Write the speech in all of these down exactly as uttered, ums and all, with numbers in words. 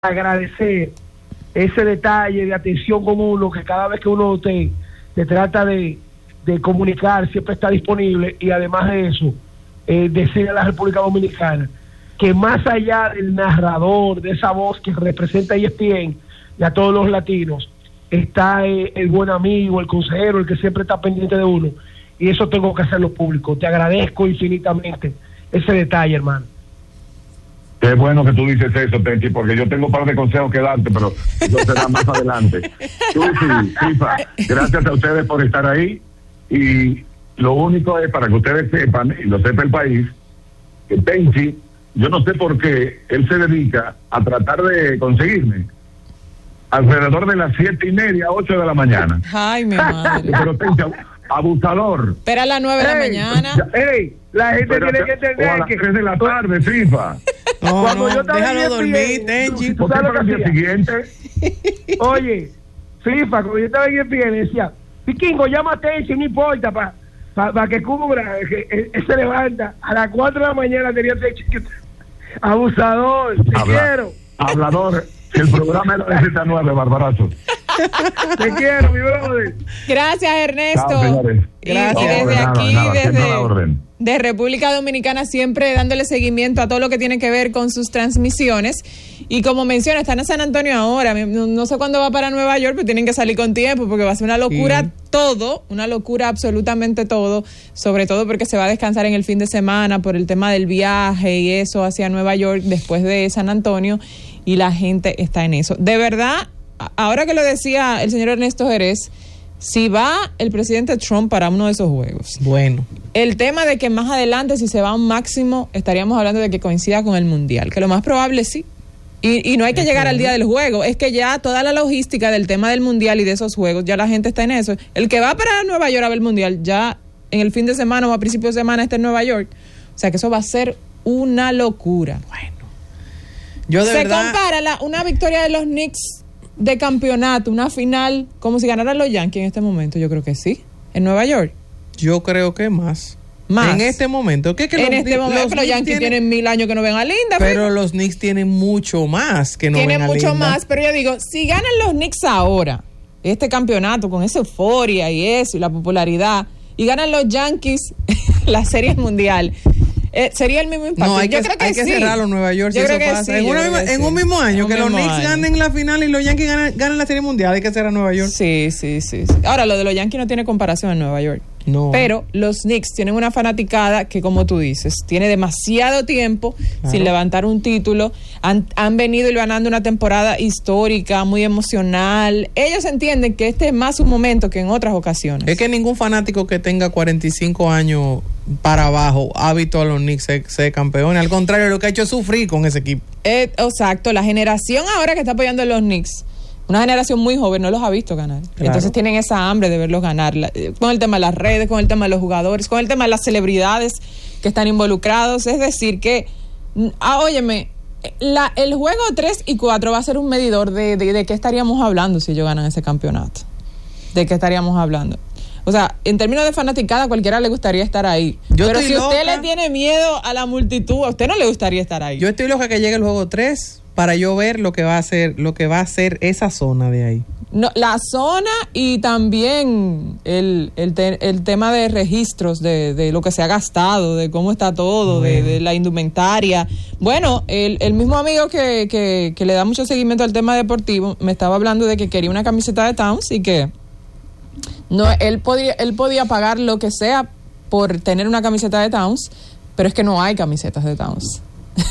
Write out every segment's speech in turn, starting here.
agradecer ese detalle de atención con uno, que cada vez que uno te, te trata de, de comunicar, siempre está disponible, y además de eso, eh, decir a la República Dominicana que más allá del narrador, de esa voz que representa a E S P N y a todos los latinos, está eh, el buen amigo, el consejero, el que siempre está pendiente de uno, y eso tengo que hacerlo público. Te agradezco infinitamente ese detalle, hermano. Qué bueno que tú dices eso, Tenchi, porque yo tengo un par de consejos que darte, pero eso será más adelante. Tú sí, FIFA, gracias a ustedes por estar ahí, y lo único es para que ustedes sepan, y lo sepa el país, que Tenchi, yo no sé por qué, él se dedica a tratar de conseguirme alrededor de las siete y media, ocho de la mañana. Ay, mi madre. Pero Tenchi, abusador. Espera a las nueve de la mañana. ey, la gente Pero tiene que entender a las que tres de la tarde, FIFA. No, cuando no, yo estaba déjalo en dormir, Tenchi. ¿tú ¿Por qué sabes para lo el que día siguiente? Oye, FIFA, cuando yo estaba en E S P N, decía, Piquingo, llama a Tenchi, no importa, para pa, pa que cubra, que él, él se levanta. A las cuatro de la mañana tenía Tenchi. Abusador, te Habla, quiero. Hablador, el programa era de Z nueve, Barbarazo. Te quiero, mi brother. Gracias, Ernesto. Chao, señores. Y, Gracias. y desde No, nada, aquí, nada, siempre a la desde orden. de República Dominicana, siempre dándole seguimiento a todo lo que tiene que ver con sus transmisiones. Y como menciona, están en San Antonio ahora. No, no sé cuándo va para Nueva York, pero tienen que salir con tiempo porque va a ser una locura sí. todo, una locura absolutamente todo, sobre todo porque se va a descansar en el fin de semana por el tema del viaje y eso hacia Nueva York después de San Antonio, y la gente está en eso. De verdad, ahora que lo decía el señor Ernesto Jerez, si va el presidente Trump para uno de esos juegos, bueno, el tema de que más adelante, si se va a un máximo, estaríamos hablando de que coincida con el Mundial, que lo más probable sí. Y, y no hay que llegar al día del juego, es que ya toda la logística del tema del Mundial y de esos juegos, ya la gente está en eso. El que va para Nueva York a ver el Mundial, ya en el fin de semana o a principios de semana está en Nueva York. O sea que eso va a ser una locura. Bueno, yo de se verdad... compara la, una victoria de los Knicks de campeonato, una final, como si ganaran los Yankees en este momento. Yo creo que sí, en Nueva York. Yo creo que más. Más. En este momento. ¿Qué, que en los, este momento, los, los Yankees tienen, tienen mil años que no ven a Linda. Pero ¿sí? Los Knicks tienen mucho más que no tienen ven a mucho Linda. más, pero yo digo, si ganan los Knicks ahora, este campeonato, con esa euforia y eso, y la popularidad, y ganan los Yankees la Serie Mundial, Eh, sería el mismo impacto. No, hay yo que, creo que hay que sí. cerrarlo en Nueva York. Yo si creo eso que pasa. sí, en, una misma, que en sí. un mismo año, en que los mismo Knicks año. ganen la final y los Yankees ganan, ganan la Serie Mundial, hay que cerrar Nueva York. Sí, sí, sí, sí. Ahora, lo de los Yankees no tiene comparación en Nueva York. No. Pero los Knicks tienen una fanaticada que, como tú dices, tiene demasiado tiempo claro. sin levantar un título. Han, han venido y ganando una temporada histórica, muy emocional. Ellos entienden que este es más un momento que en otras ocasiones. Es que ningún fanático que tenga cuarenta y cinco años para abajo ha visto a los Knicks ser, ser campeones. Al contrario, lo que ha hecho es sufrir con ese equipo. Eh, exacto. La generación ahora que está apoyando a los Knicks, una generación muy joven, no los ha visto ganar. Claro. Entonces tienen esa hambre de verlos ganar. La, con el tema de las redes, con el tema de los jugadores, con el tema de las celebridades que están involucrados. Es decir, que, ah, óyeme, la, el juego tres y cuatro va a ser un medidor de, de, de qué estaríamos hablando si ellos ganan ese campeonato. ¿De qué estaríamos hablando? O sea, en términos de fanaticada, a cualquiera le gustaría estar ahí. Yo Pero si loca. usted le tiene miedo a la multitud, a usted no le gustaría estar ahí. Yo estoy loca que llegue el juego tres para yo ver lo que va a hacer, lo que va a hacer esa zona de ahí. No, la zona y también el, el, te, el tema de registros de, de lo que se ha gastado, de cómo está todo, bueno. de, de la indumentaria. Bueno, el, el mismo amigo que, que, que le da mucho seguimiento al tema deportivo me estaba hablando de que quería una camiseta de Towns y que no, él podía, él podía pagar lo que sea por tener una camiseta de Towns, pero es que no hay camisetas de Towns.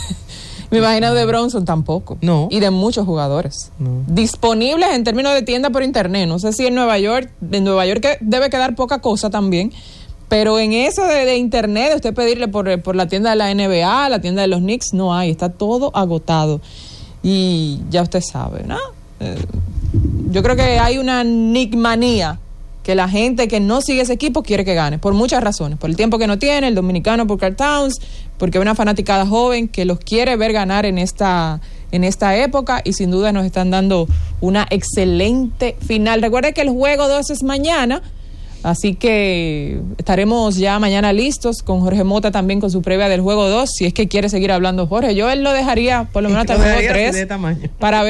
Me imagino de Bronson tampoco. No. Y de muchos jugadores. No. Disponibles en términos de tienda por internet. No sé si en Nueva York, en Nueva York debe quedar poca cosa también. Pero en eso de, de internet, de usted pedirle por, por la tienda de la N B A, la tienda de los Knicks, no hay. Está todo agotado. Y ya usted sabe, ¿no? Eh, yo creo que hay una Knickmanía, que la gente que no sigue ese equipo quiere que gane, por muchas razones, por el tiempo que no tiene, el dominicano por Karl Towns, porque hay una fanaticada joven que los quiere ver ganar en esta, en esta época, y sin duda nos están dando una excelente final. Recuerde que el juego dos es mañana Así que estaremos ya mañana listos con Jorge Mota también con su previa del juego dos, si es que quiere seguir hablando Jorge. Yo él lo dejaría por lo menos hasta el juego tres para ver